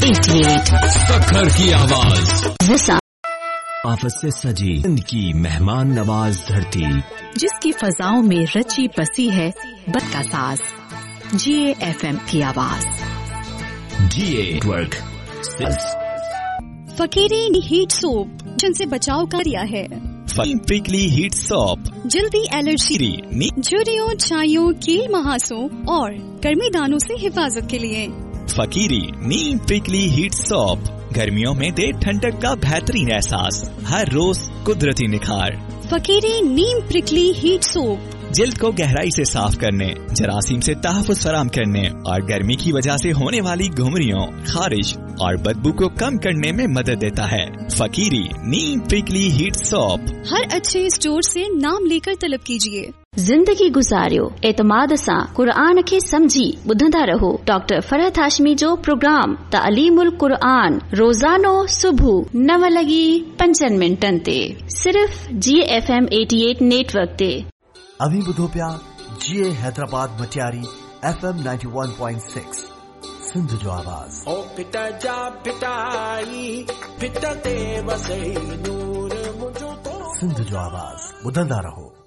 88 सखर की आवाज जिसा आफत से सजी की मेहमान नवाज धरती, जिसकी फजाओं में रची बसी है बद का साज। GAFM की आवाज। GA network. फकीरी हीट सोप जिनसे बचाव का दिया है। प्रिकली हीट सोप जल्दी एलर्जी, झुर्रियों, छाइयों, कील महासों और गर्मी दानों से हिफाजत के लिए फकीरी नीम प्रिकली हीट सोप गर्मियों में दे ठंडक का बेहतरीन एहसास, हर रोज कुदरती निखार। फकीरी नीम प्रिकली हीट सोप जिल्द को गहराई से साफ करने, जरासीम से तहफ़्फ़ुज़ फराहम करने और गर्मी की वजह से होने वाली घुमरियों, खारिश और बदबू को कम करने में मदद देता है। फकीरी नीम प्रिकली हीट सोप हर अच्छे स्टोर से नाम लेकर तलब कीजिए। जिंदगी गुजारियो एतमाद सां क़ुरान खे समझी ॿुधंदा रहो। डॉक्टर फरहत हाशमी जो प्रोग्राम तालीमुल क़ुरान रोज़ानो सुबुह 9:05 ते सिर्फ GFM 88 नेटवर्क ते। अभी ॿुधो पिया GA हैदराबाद मटियारी FM 91.6 सिंध जो आवाज़। ओ पिता जा पिटाई पिता ते वसई नूर मुझो तो सिंध जो आवाज़ ॿुधंदा रहो।